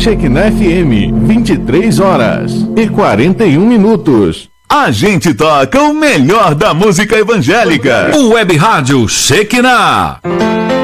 Shekinah FM, 23h41. A gente toca o melhor da música evangélica. O Web Rádio Shekinah.